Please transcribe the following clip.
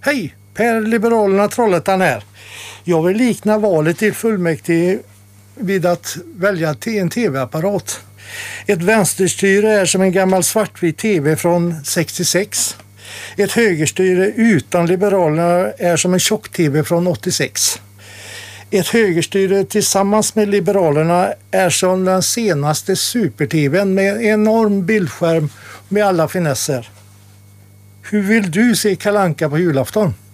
Hej, Per Liberalerna Trollhättan här. Jag vill likna valet till fullmäktige vid att välja en tv-apparat. Ett vänsterstyre är som en gammal svartvit tv från 66. Ett högerstyre utan Liberalerna är som en tjock-tv från 86. Ett högerstyre tillsammans med Liberalerna är som den senaste super-tvn med enorm bildskärm med alla finesser. Hur vill du se Kalle Anka på julafton?